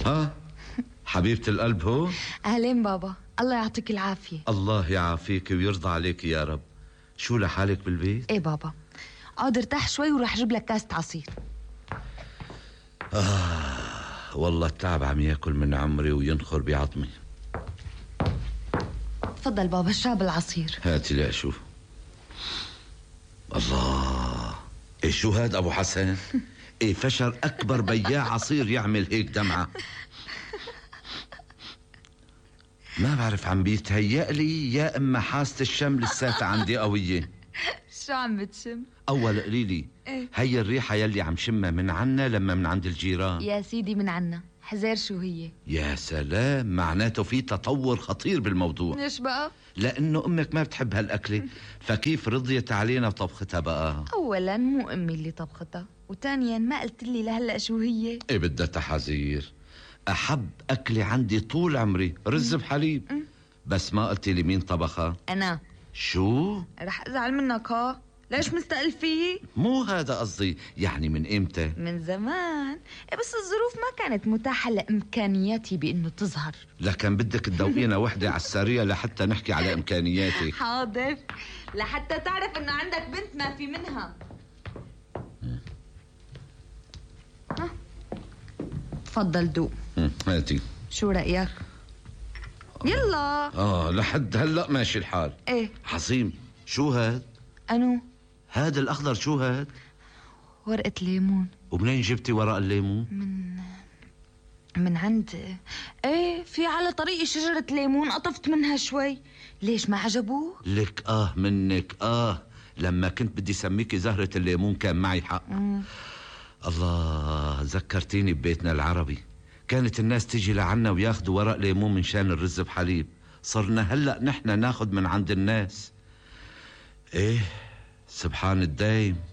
ها حبيبة القلب هو. أهلين بابا، الله يعطيك العافية. الله يعافيك ويرضى عليك يا رب. شو لحالك بالبيت؟ ايه بابا، اقعد ارتاح شوي وراح اجيب لك كاسة عصير. والله التعب عم ياكل من عمري وينخر بعظمي. تفضل بابا، اشرب العصير. هاتي لي اشوف. الله، ايه شو هاد ابو حسن؟ ايه فشل اكبر بياع عصير يعمل هيك دمعة. ما بعرف، عم بيتهيألي يا اما حاسة الشم لساتها عندي قوية. شو عم بتشم؟ اول قليلي ايه؟ هي الريحة يلي عم شمها من عنا لما من عند الجيران. يا سيدي من عنا، حزير شو هي؟ يا سلام، معناته في تطور خطير بالموضوع. ليش بقى؟ لانه امك ما بتحب هالاكله، فكيف رضيت علينا طبختها بقى؟ اولا مو امي اللي طبختها، وثانيا ما قلت لي لهلا شو هي. ايه بدها تحذير. احب اكله عندي طول عمري رز بحليب، بس ما قلتي لي مين طبخها. انا. شو؟ رح ازعل منك. ها ليش مستقل فيي؟ مو هذا قصدي، يعني من امتى؟ من زمان. بس الظروف ما كانت متاحة لإمكانياتي بأنه تظهر. لكن بدك تدوقينا وحدة على السريع لحتى نحكي على إمكانياتك. حاضر، لحتى تعرف أنه عندك بنت ما في منها. تفضل دوق. هاتي. شو رأيك؟ يلا. لحد هلأ ماشي الحال. ايه عظيم. شو هاد؟ أنو؟ هاد الأخضر شو هاد؟ ورقة ليمون. ومنين جبتي ورق الليمون؟ من عند ايه، في على طريقي شجرة ليمون، قطفت منها شوي. ليش ما عجبوه؟ لك منك. لما كنت بدي سميكي زهرة الليمون كان معي حق. الله، ذكرتيني ببيتنا العربي، كانت الناس تيجي لعنا وياخدوا ورق ليمون من شان الرز بحليب. صرنا هلأ نحن ناخد من عند الناس. ايه سبحان الدايم.